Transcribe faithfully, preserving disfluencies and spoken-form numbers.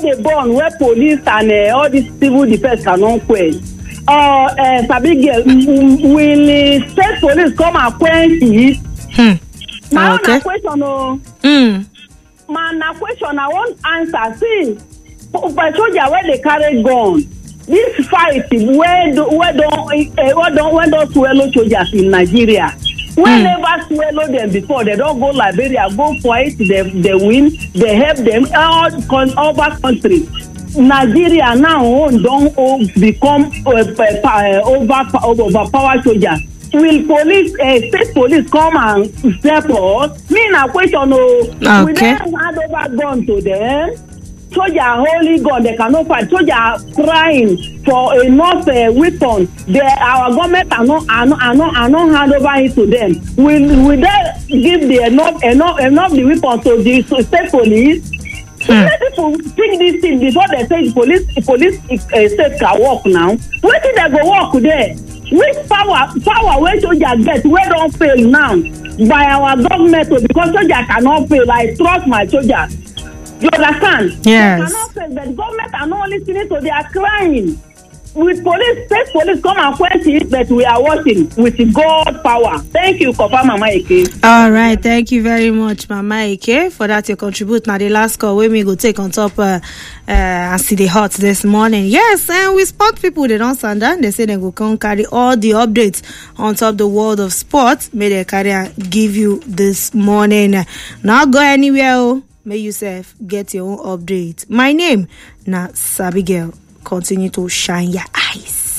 they born where police and uh, all these civil defense cannot quench. Uh, uh, Sabi girl, will uh, state police come and quench it? Hmm. My okay. own question, oh. Hmm. My question, I want answer. See, by soldier where they carry gun. This fight, where do, where don't uh, where don't where don't swallow soldiers in Nigeria? We mm. never swallow them before. They don't go Liberia, go fight. They they win. They help them all con- over country. Nigeria now don't become uh, uh, over overpower soldiers. Will police, uh, state police come and step us? Me na question. Oh, okay. We then hand over gun to them. Soldier holy God, they cannot fight. Soldier crying for enough uh, weapons. They, our government are not, are not, are not, are not hand over it to them. Will, will they give the enough, enough, enough the weapons to the to state police? Hmm. Let people think this thing before they say the police, the police uh, state can work now. Where did they go work there? Which power, power where soldier get? Where don't fail now by our government? Because soldier cannot fail. I trust my soldiers. You understand? Yes. They cannot say that government are not listening, so they are crying. With police, state police come and quench it, but we are watching with God power. Thank you, Papa Mama Eke. All right, thank you very much, Mama Eke, for that you contribute. Now the last call we may go take on top uh, uh, and see the hot this morning. Yes, and we sport people, they don't stand down. They say they go come carry all the updates on top the world of sport. May they carry and give you this morning. Not go anywhere. Oh. May yourself get your own update. My name, na Sabi Girl. Continue to shine your eyes.